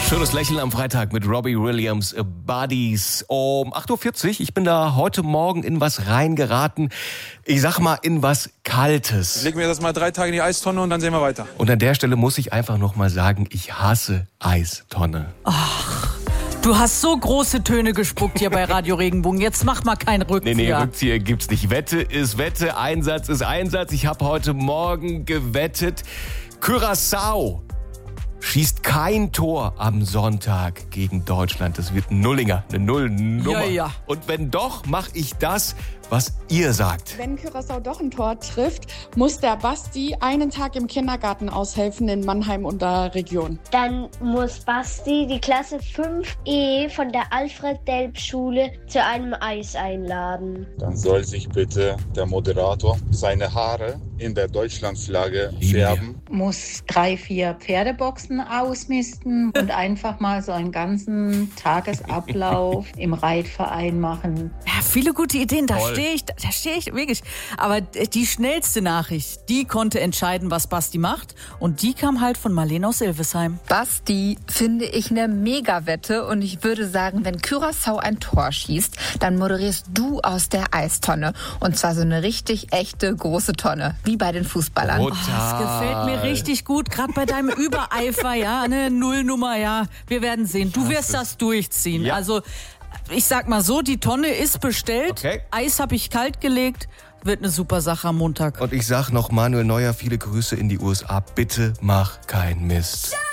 Schönes Lächeln am Freitag mit Robbie Williams, Buddies. Um 8.40 Uhr. Ich bin da heute Morgen in was reingeraten. Ich sag mal, in was Kaltes. Legen wir das mal 3 Tage in die Eistonne und dann sehen wir weiter. Und an der Stelle muss ich einfach noch mal sagen, ich hasse Eistonne. Ach, du hast so große Töne gespuckt hier bei Radio Regenbogen. Jetzt mach mal keinen Rückzieher. Nee, Rückzieher gibt's nicht. Wette ist Wette, Einsatz ist Einsatz. Ich habe heute Morgen gewettet, Curaçao schießt kein Tor am Sonntag gegen Deutschland. Das wird ein Nullinger, eine Nullnummer. Ja. Und wenn doch, mache ich das, was ihr sagt. Wenn Curaçao doch ein Tor trifft, muss der Basti einen Tag im Kindergarten aushelfen in Mannheim und der Region. Dann muss Basti die Klasse 5E von der Alfred-Delp-Schule zu einem Eis einladen. Dann soll sich bitte der Moderator seine Haare in der Deutschlandflagge färben. Muss 3-4 Pferdeboxen ausmisten und einfach mal so einen ganzen Tagesablauf im Reitverein machen. Ja, viele gute Ideen, da Toll. stehe ich wirklich. Aber die schnellste Nachricht, die konnte entscheiden, was Basti macht. Und die kam halt von Marlene aus Ilvesheim. Basti, finde ich eine Mega-Wette. Und ich würde sagen, wenn Curaçao ein Tor schießt, dann moderierst du aus der Eistonne. Und zwar so eine richtig echte große Tonne, wie bei den Fußballern. Oh, das gefällt mir richtig gut, gerade bei deinem Übereifer, ja, eine Nullnummer, ja. Wir werden sehen. Du wirst das durchziehen. Ja. Also, ich sag mal so, die Tonne ist bestellt. Okay. Eis habe ich kalt gelegt. Wird eine super Sache am Montag. Und ich sag noch Manuel Neuer, viele Grüße in die USA. Bitte mach keinen Mist.